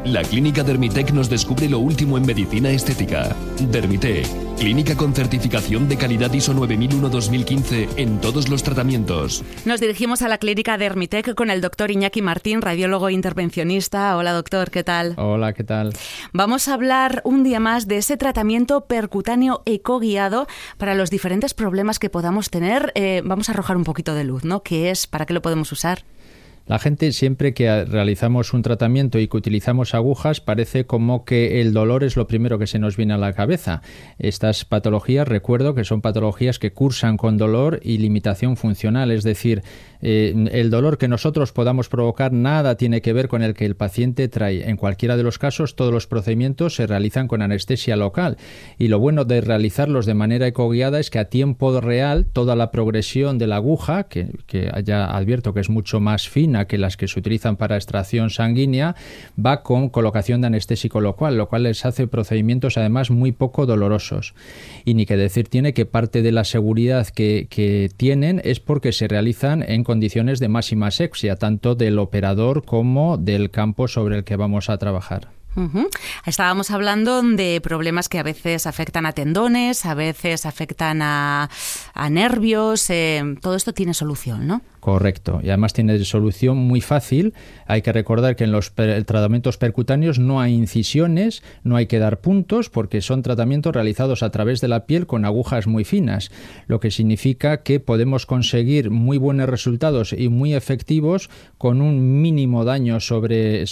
La Clínica Dermitec nos descubre lo último en medicina estética. Dermitec, clínica con certificación de calidad ISO 9001-2015 en todos los tratamientos. Nos dirigimos a la Clínica Dermitec con el doctor Iñaki Martín, radiólogo intervencionista. Hola, doctor, ¿qué tal? Hola, ¿qué tal? Vamos a hablar un día más de ese tratamiento percutáneo ecoguiado para los diferentes problemas que podamos tener. Vamos a arrojar un poquito de luz, ¿no? ¿Qué es? ¿Para qué lo podemos usar? La gente, siempre que realizamos un tratamiento y que utilizamos agujas, parece como que el dolor es lo primero que se nos viene a la cabeza. Estas patologías, recuerdo que son patologías que cursan con dolor y limitación funcional, es decir, el dolor que nosotros podamos provocar nada tiene que ver con el que el paciente trae. En cualquiera de los casos, todos los procedimientos se realizan con anestesia local, y lo bueno de realizarlos de manera ecoguiada es que a tiempo real toda la progresión de la aguja, que ya advierto que es mucho más fina que las que se utilizan para extracción sanguínea, va con colocación de anestésico local, lo cual les hace procedimientos además muy poco dolorosos. Y ni que decir tiene que parte de la seguridad que tienen es porque se realizan en condiciones de máxima asepsia, tanto del operador como del campo sobre el que vamos a trabajar. Uh-huh. Estábamos hablando de problemas que a veces afectan a tendones, a veces afectan a nervios. Todo esto tiene solución, ¿no? Correcto, y además tiene solución muy fácil. Hay que recordar que en los tratamientos percutáneos no hay incisiones, no hay que dar puntos, porque son tratamientos realizados a través de la piel con agujas muy finas, lo que significa que podemos conseguir muy buenos resultados y muy efectivos con un mínimo daño sobre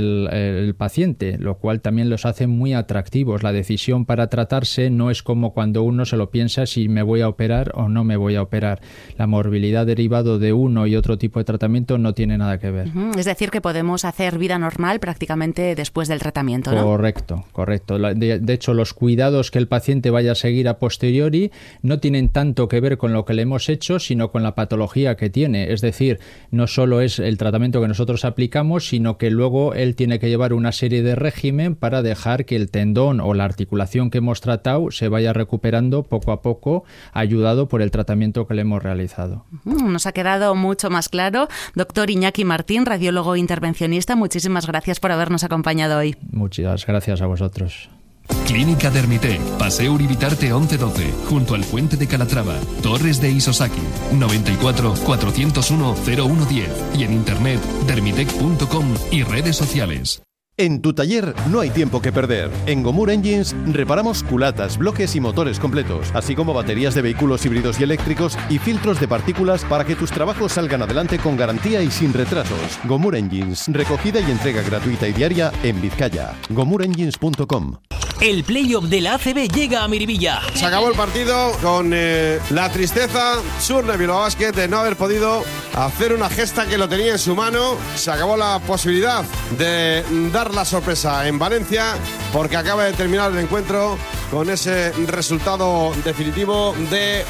el paciente, lo cual también los hace muy atractivos. La decisión para tratarse no es como cuando uno se lo piensa si me voy a operar o no me voy a operar. La morbilidad derivada de uno y otro tipo de tratamiento no tiene nada que ver. Es decir, que podemos hacer vida normal prácticamente después del tratamiento, ¿no? Correcto. De hecho, los cuidados que el paciente vaya a seguir a posteriori no tienen tanto que ver con lo que le hemos hecho, sino con la patología que tiene. Es decir, no solo es el tratamiento que nosotros aplicamos, sino que luego él tiene que llevar una serie de régimen para dejar que el tendón o la articulación que hemos tratado se vaya recuperando poco a poco, ayudado por el tratamiento que le hemos realizado. Nos ha quedado mucho más claro. Doctor Iñaki Martín, radiólogo intervencionista, muchísimas gracias por habernos acompañado hoy. Muchas gracias a vosotros. Clínica Dermitec, Paseo Uribitarte 1112, junto al Puente de Calatrava, Torres de Isosaki, 94 401 0110 y en internet dermitec.com y redes sociales. En tu taller no hay tiempo que perder. En Gomur Engines reparamos culatas, bloques y motores completos, así como baterías de vehículos híbridos y eléctricos y filtros de partículas para que tus trabajos salgan adelante con garantía y sin retrasos. Gomur Engines, recogida y entrega gratuita y diaria en Vizcaya. GomurEngines.com. El playoff de la ACB llega a Miribilla. Se acabó el partido con la tristeza, Surne Bilbao Basket, de no haber podido hacer una gesta que lo tenía en su mano. Se acabó la posibilidad de dar la sorpresa en Valencia, porque acaba de terminar el encuentro con ese resultado definitivo de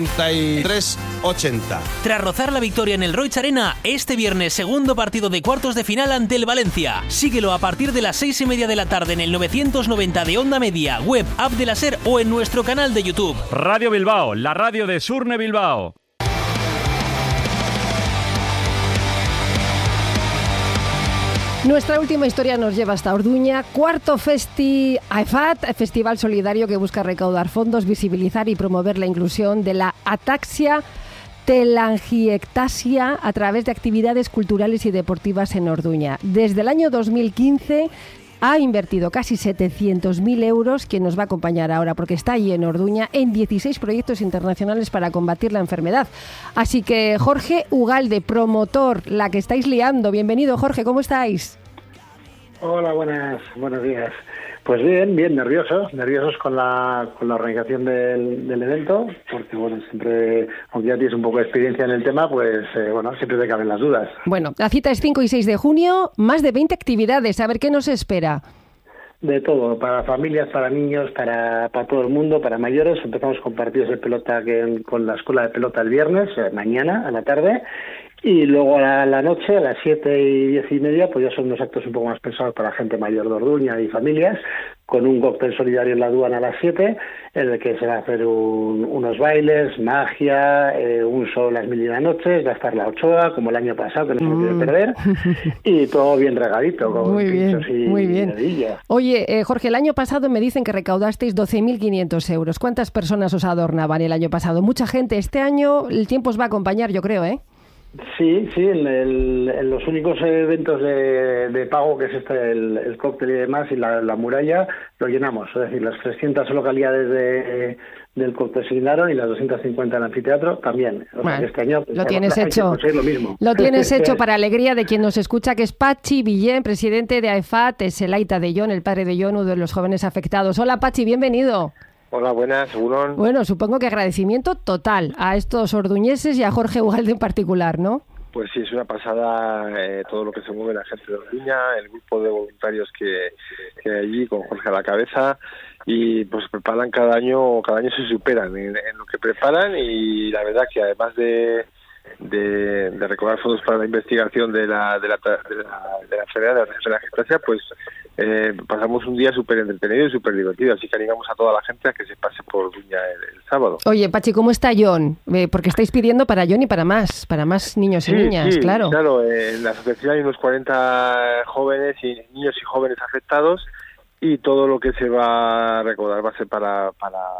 83-80. Tras rozar la victoria en el Roig Arena, este viernes segundo partido de cuartos de final ante el Valencia. Síguelo a partir de las 6:30 de la tarde en el 990 de Onda Media, web, app de la SER o en nuestro canal de YouTube. Radio Bilbao, la radio de Surne Bilbao. Nuestra última historia nos lleva hasta Orduña. Cuarto AEFAT, festival solidario que busca recaudar fondos, visibilizar y promover la inclusión de la ataxia telangiectasia a través de actividades culturales y deportivas en Orduña. Desde el año 2015 ha invertido casi 700.000 euros, quien nos va a acompañar ahora, porque está allí en Orduña, en 16 proyectos internacionales para combatir la enfermedad. Así que Jorge Ugalde, promotor, la que estáis liando. Bienvenido, Jorge, ¿cómo estáis? Hola, buenos días. Pues bien, nerviosos con la organización del evento, porque bueno, siempre, aunque ya tienes un poco de experiencia en el tema, pues siempre te caben las dudas. Bueno, la cita es 5 y 6 de junio, más de 20 actividades, a ver qué nos espera. De todo, para familias, para niños, para todo el mundo, para mayores. Empezamos con partidos de pelota con la escuela de pelota el viernes, mañana a la tarde. Y luego a la noche, a las 7 y 10 y media, pues ya son unos actos un poco más pensados para gente mayor de Orduña y familias, con un cóctel solidario en la aduana a las 7, en el que se va a hacer unos bailes, magia, un show las 1000 noches, va a estar la Ochoa, como el año pasado, que no se me quiere perder, y todo bien regadito, con pinchos y medillas. Oye, Jorge, el año pasado me dicen que recaudasteis 12.500 euros. ¿Cuántas personas os adornaban el año pasado? Mucha gente. Este año el tiempo os va a acompañar, yo creo, ¿eh? Sí, en los únicos eventos de pago, que es el cóctel y demás, y la muralla, lo llenamos. Es decir, las 300 localidades del cóctel se llenaron y las 250 en el anfiteatro también. O sea, que este año lo tienes hecho. Lo mismo. Lo tienes hecho para alegría de quien nos escucha, que es Pachi Villén, presidente de AEFAT, es el Aita de Jon, el padre de Jon, uno de los jóvenes afectados. Hola, Pachi, bienvenido. Hola, buenas, seguro. Bueno, supongo que agradecimiento total a estos orduñeses y a Jorge Ugalde en particular, ¿no? Pues sí, es una pasada todo lo que se mueve la gente de Orduña, el grupo de voluntarios que hay allí con Jorge a la cabeza, y pues preparan cada año se superan en lo que preparan, y la verdad que además de recaudar fondos para la investigación de la enfermedad de la gestasia, pues pasamos un día súper entretenido y súper divertido, así que animamos a toda la gente a que se pase por Orduña el sábado. Oye, Pachi, ¿cómo está Jon? Porque estáis pidiendo para Jon y para más niños y niñas, claro. Claro, en la asociación hay unos 40 jóvenes y niños y jóvenes afectados, y todo lo que se va a recaudar va a ser para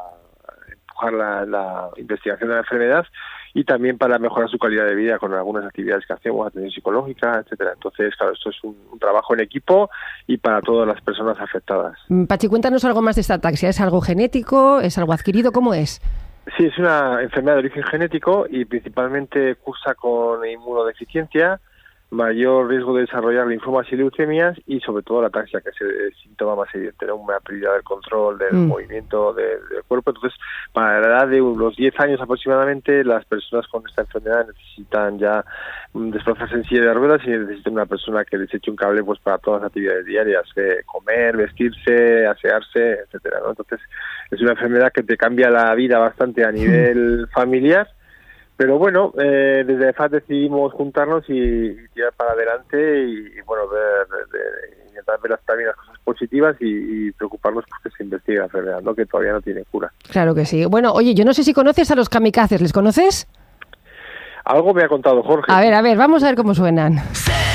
empujar la investigación de la enfermedad, y también para mejorar su calidad de vida con algunas actividades que hacemos, atención psicológica, etcétera. Entonces, claro, esto es un trabajo en equipo y para todas las personas afectadas. Pachi, cuéntanos algo más de esta ataxia. ¿Es algo genético? ¿Es algo adquirido? ¿Cómo es? Sí, es una enfermedad de origen genético y principalmente cursa con inmunodeficiencia, mayor riesgo de desarrollar linfomas y leucemias, y sobre todo la ataxia, que es el síntoma más evidente, ¿no? Una pérdida del control del movimiento del cuerpo. Entonces, para la edad de unos 10 años aproximadamente, las personas con esta enfermedad necesitan ya desplazarse en silla de ruedas y necesitan una persona que les eche un cable pues para todas las actividades diarias, comer, vestirse, asearse, etcétera, ¿no? Entonces, es una enfermedad que te cambia la vida bastante a nivel familiar. Pero bueno, desde AEFAT decidimos juntarnos y tirar para adelante y bueno, intentar ver también las cosas positivas y preocuparnos porque se investigue la enfermedad, ¿no? Que todavía no tiene cura. Claro que sí. Bueno, oye, yo no sé si conoces a los kamikazes, ¿les conoces? Algo me ha contado Jorge. A ver, vamos a ver cómo suenan.